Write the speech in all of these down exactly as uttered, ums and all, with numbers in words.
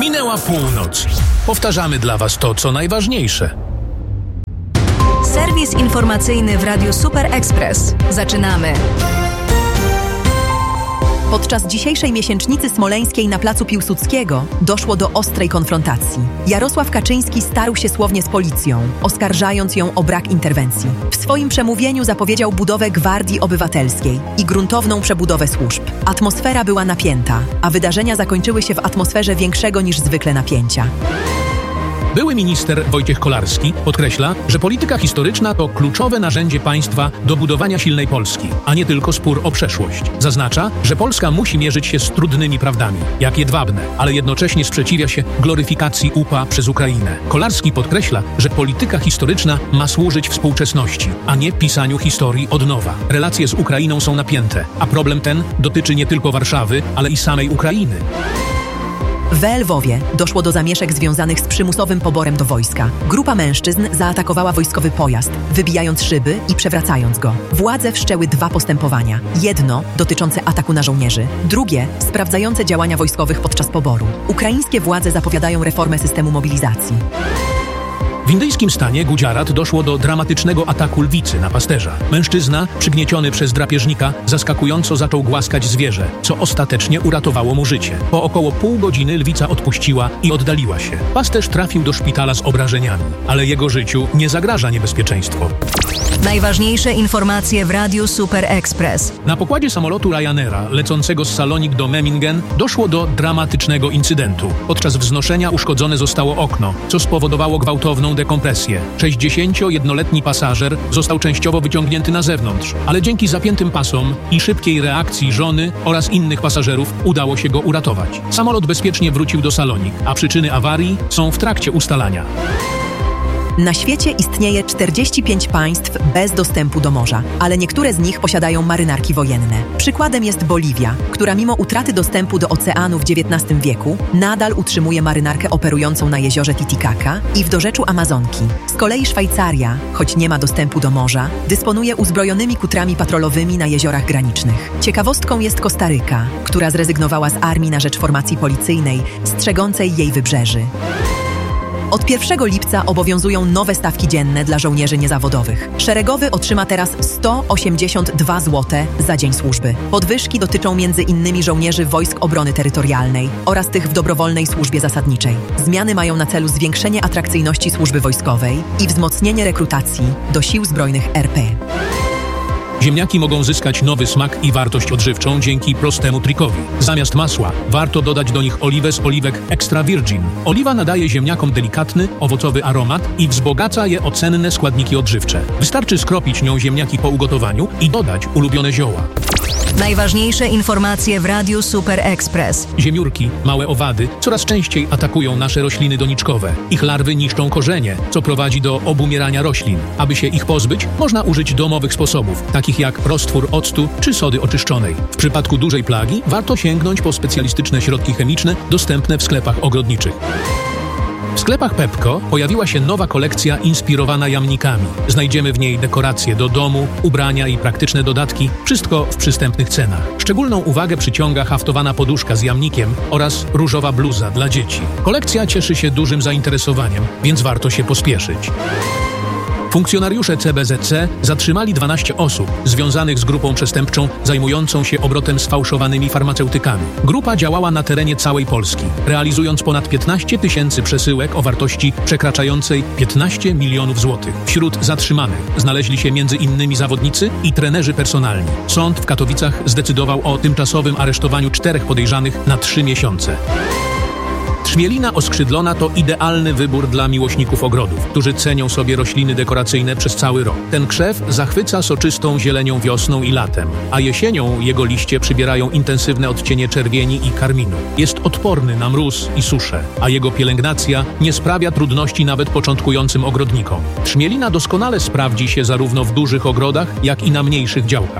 Minęła północ. Powtarzamy dla Was to, co najważniejsze. Serwis informacyjny w Radiu Super Express. Zaczynamy. Podczas dzisiejszej miesięcznicy smoleńskiej na placu Piłsudskiego doszło do ostrej konfrontacji. Jarosław Kaczyński starł się słownie z policją, oskarżając ją o brak interwencji. W swoim przemówieniu zapowiedział budowę Gwardii Obywatelskiej i gruntowną przebudowę służb. Atmosfera była napięta, a wydarzenia zakończyły się w atmosferze większego niż zwykle napięcia. Były minister Wojciech Kolarski podkreśla, że polityka historyczna to kluczowe narzędzie państwa do budowania silnej Polski, a nie tylko spór o przeszłość. Zaznacza, że Polska musi mierzyć się z trudnymi prawdami, jak jedwabne, ale jednocześnie sprzeciwia się gloryfikacji U P A przez Ukrainę. Kolarski podkreśla, że polityka historyczna ma służyć współczesności, a nie pisaniu historii od nowa. Relacje z Ukrainą są napięte, a problem ten dotyczy nie tylko Warszawy, ale i samej Ukrainy. W Lwowie doszło do zamieszek związanych z przymusowym poborem do wojska. Grupa mężczyzn zaatakowała wojskowy pojazd, wybijając szyby i przewracając go. Władze wszczęły dwa postępowania. Jedno dotyczące ataku na żołnierzy, drugie sprawdzające działania wojskowych podczas poboru. Ukraińskie władze zapowiadają reformę systemu mobilizacji. W indyjskim stanie Gujarat doszło do dramatycznego ataku lwicy na pasterza. Mężczyzna, przygnieciony przez drapieżnika, zaskakująco zaczął głaskać zwierzę, co ostatecznie uratowało mu życie. Po około pół godziny lwica odpuściła i oddaliła się. Pasterz trafił do szpitala z obrażeniami, ale jego życiu nie zagraża niebezpieczeństwo. Najważniejsze informacje w Radiu Super Express. Na pokładzie samolotu Ryanaira lecącego z Salonik do Memmingen doszło do dramatycznego incydentu. Podczas wznoszenia uszkodzone zostało okno, co spowodowało gwałtowną dekompresję. sześćdziesięciojednoletni pasażer został częściowo wyciągnięty na zewnątrz, ale dzięki zapiętym pasom i szybkiej reakcji żony oraz innych pasażerów udało się go uratować. Samolot bezpiecznie wrócił do Salonik, a przyczyny awarii są w trakcie ustalania. Na świecie istnieje czterdzieści pięć państw bez dostępu do morza, ale niektóre z nich posiadają marynarki wojenne. Przykładem jest Boliwia, która mimo utraty dostępu do oceanu w dziewiętnastym wieku nadal utrzymuje marynarkę operującą na jeziorze Titicaca i w dorzeczu Amazonki. Z kolei Szwajcaria, choć nie ma dostępu do morza, dysponuje uzbrojonymi kutrami patrolowymi na jeziorach granicznych. Ciekawostką jest Kostaryka, która zrezygnowała z armii na rzecz formacji policyjnej strzegącej jej wybrzeży. Od pierwszego lipca obowiązują nowe stawki dzienne dla żołnierzy niezawodowych. Szeregowy otrzyma teraz sto osiemdziesiąt dwa złote za dzień służby. Podwyżki dotyczą między innymi żołnierzy Wojsk Obrony Terytorialnej oraz tych w dobrowolnej służbie zasadniczej. Zmiany mają na celu zwiększenie atrakcyjności służby wojskowej i wzmocnienie rekrutacji do Sił Zbrojnych R P. Ziemniaki mogą zyskać nowy smak i wartość odżywczą dzięki prostemu trikowi. Zamiast masła warto dodać do nich oliwę z oliwek extra virgin. Oliwa nadaje ziemniakom delikatny, owocowy aromat i wzbogaca je o cenne składniki odżywcze. Wystarczy skropić nią ziemniaki po ugotowaniu i dodać ulubione zioła. Najważniejsze informacje w Radiu Super Express. Ziemiórki, małe owady, coraz częściej atakują nasze rośliny doniczkowe. Ich larwy niszczą korzenie, co prowadzi do obumierania roślin. Aby się ich pozbyć, można użyć domowych sposobów, takich jak roztwór octu czy sody oczyszczonej. W przypadku dużej plagi warto sięgnąć po specjalistyczne środki chemiczne dostępne w sklepach ogrodniczych. W sklepach Pepco pojawiła się nowa kolekcja inspirowana jamnikami. Znajdziemy w niej dekoracje do domu, ubrania i praktyczne dodatki, wszystko w przystępnych cenach. Szczególną uwagę przyciąga haftowana poduszka z jamnikiem oraz różowa bluza dla dzieci. Kolekcja cieszy się dużym zainteresowaniem, więc warto się pospieszyć. Funkcjonariusze C B Z C zatrzymali dwanaście osób związanych z grupą przestępczą zajmującą się obrotem sfałszowanymi farmaceutykami. Grupa działała na terenie całej Polski, realizując ponad piętnaście tysięcy przesyłek o wartości przekraczającej piętnaście milionów złotych. Wśród zatrzymanych znaleźli się między innymi zawodnicy i trenerzy personalni. Sąd w Katowicach zdecydował o tymczasowym aresztowaniu czterech podejrzanych na trzy miesiące. Trzmielina oskrzydlona to idealny wybór dla miłośników ogrodów, którzy cenią sobie rośliny dekoracyjne przez cały rok. Ten krzew zachwyca soczystą zielenią wiosną i latem, a jesienią jego liście przybierają intensywne odcienie czerwieni i karminu. Jest odporny na mróz i suszę, a jego pielęgnacja nie sprawia trudności nawet początkującym ogrodnikom. Trzmielina doskonale sprawdzi się zarówno w dużych ogrodach, jak i na mniejszych działkach.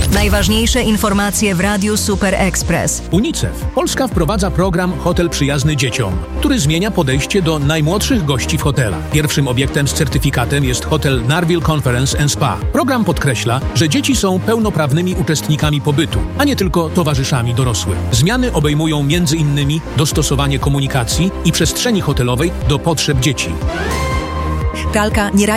Najważniejsze informacje w Radiu Super Express. UNICEF. Polska wprowadza program Hotel Przyjazny dostępny dzieciom, który zmienia podejście do najmłodszych gości w hotelach. Pierwszym obiektem z certyfikatem jest hotel Narville Conference and Spa. Program podkreśla, że dzieci są pełnoprawnymi uczestnikami pobytu, a nie tylko towarzyszami dorosłych. Zmiany obejmują między innymi dostosowanie komunikacji i przestrzeni hotelowej do potrzeb dzieci. Pralka nie